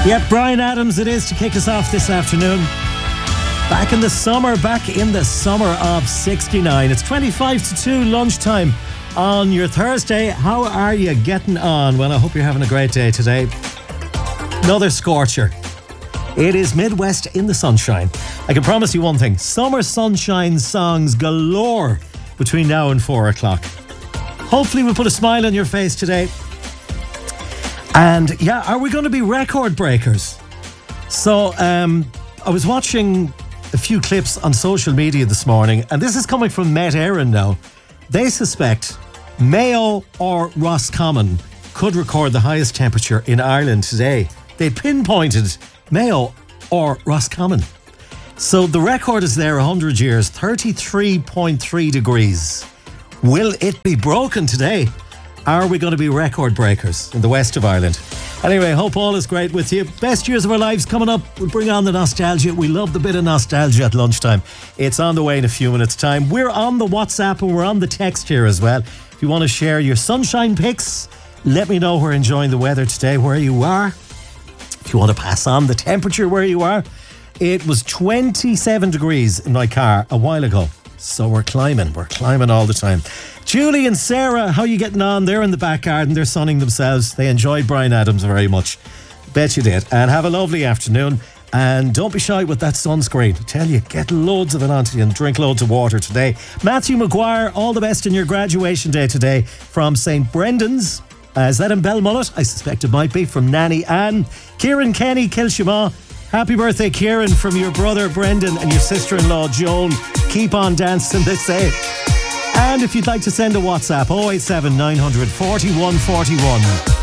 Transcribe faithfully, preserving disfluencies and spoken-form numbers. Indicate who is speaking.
Speaker 1: Yep, Bryan Adams it is to kick us off this afternoon. Back in the summer, back in the summer of sixty-nine. It's twenty-five to two lunchtime on your Thursday. How are you getting on? Well, I hope you're having a great day today. Another scorcher. It is Midwest in the sunshine. I can promise you one thing. Summer sunshine songs galore between now and four o'clock. Hopefully we'll put a smile on your face today. And yeah, are we going to be record breakers? So um, I was watching a few clips on social media this morning, and this is coming from Met Éireann now. They suspect Mayo or Roscommon could record the highest temperature in Ireland today. They pinpointed Mayo or Roscommon. So the record is there one hundred years, thirty-three point three degrees. Will it be broken today? Are we going to be record breakers in the west of Ireland? Anyway, hope all is great with you. Best years of our lives coming up. We'll bring on the nostalgia. We love the bit of nostalgia at lunchtime. It's on the way in a few minutes' time. We're on the WhatsApp and we're on the text here as well. If you want to share your sunshine pics, let me know we're enjoying the weather today where you are. If you want to pass on the temperature where you are, it was twenty-seven degrees in my car a while ago. So we're climbing. We're climbing all the time. Julie and Sarah, how are you getting on? They're in the back garden. They're sunning themselves. They enjoyed Bryan Adams very much. Bet you did. And have a lovely afternoon. And don't be shy with that sunscreen. I tell you, get loads of it onto you and drink loads of water today. Matthew Maguire, all the best in your graduation day today from Saint Brendan's. Uh, is that in Belmullet? I suspect it might be, from Nanny Ann. Kieran Kenny, Kilshima. Happy birthday, Kieran, from your brother Brendan and your sister-in-law Joan. Keep on dancing, they say. And if you'd like to send a WhatsApp, oh eight seven nine hundred forty-one forty-one.